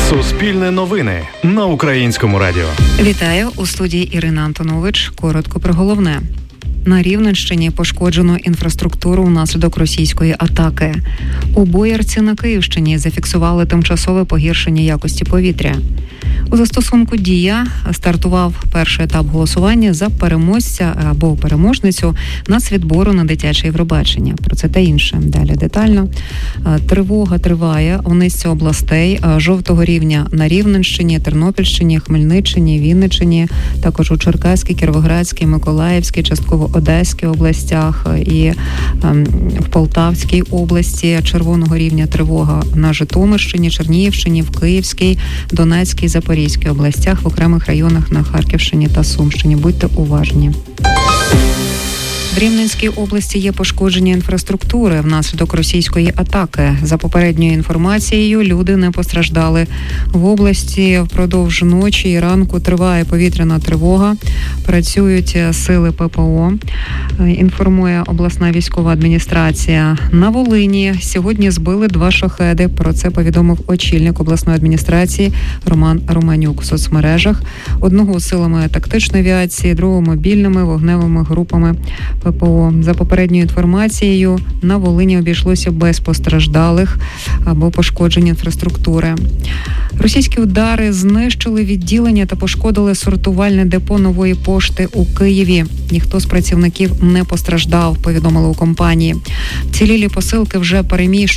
Суспільне новини на Українському радіо. Вітаю, у студії Ірина Антонович. Коротко про головне. На Рівненщині пошкоджено інфраструктуру внаслідок російської атаки. У Боярці на Київщині зафіксували тимчасове погіршення якості повітря. У застосунку «Дія» стартував перший етап голосування за переможця або переможницю нацвідбору на дитяче Євробачення. Про це та інше. Далі детально. Тривога триває у низці областей жовтого рівня на Рівненщині, Тернопільщині, Хмельниччині, Вінниччині, також у Черкаській, Кіровоградській, Миколаївській, частково Одеській областях і в Полтавській області. Червоного рівня тривога на Житомирщині, Чернігівщині, в Київській, Донецькій, Запорізькій областях, в окремих районах на Харківщині та Сумщині. Будьте уважні. В Рівненській області є пошкодження інфраструктури внаслідок російської атаки. За попередньою інформацією, люди не постраждали. В області впродовж ночі і ранку триває повітряна тривога. Працюють сили ППО, інформує обласна військова адміністрація. На Волині сьогодні збили 2 шахеди. Про це повідомив очільник обласної адміністрації Роман Романюк в соцмережах. Одного силами тактичної авіації, другого мобільними вогневими групами ППО. За попередньою інформацією, на Волині обійшлося без постраждалих або пошкоджень інфраструктури. Російські удари знищили відділення та пошкодили сортувальне депо Нової пошти у Києві. Ніхто з працівників не постраждав, повідомили у компанії. Вцілілі посилки вже переміщують